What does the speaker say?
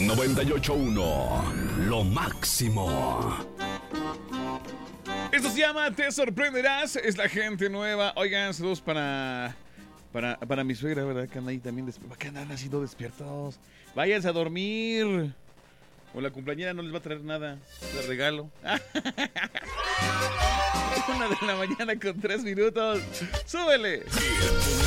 98.1, lo máximo. Esto se llama Te Sorprenderás. Es la gente nueva. Oigan, saludos para mi suegra, ¿verdad? Que anda ahí también. ¿Qué andan haciendo despiertos? Váyanse a dormir. O la cumpleañera no les va a traer nada de regalo. 1:00 a.m. con 3 minutos. ¡Súbele!